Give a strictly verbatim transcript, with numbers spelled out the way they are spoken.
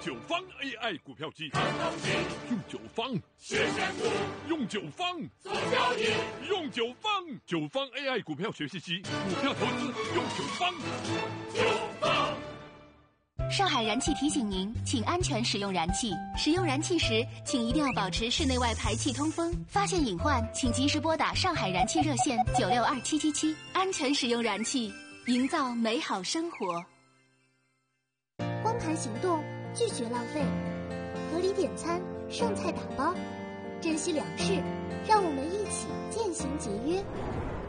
九方 A I 股票机， 看东西， 用九方实现图， 用九方做交易， 用九方九方 A I 股票学习机，股票投资用九方。 九方。 上海燃气提醒您，请安全使用燃气。使用燃气时，请一定要保持室内外排气通风。发现隐患，请及时拨打上海燃气热线九六二七七七。安全使用燃气，营造美好生活。 光盘行动，拒绝浪费，合理点餐，剩菜打包，珍惜粮食，让我们一起渐行节约。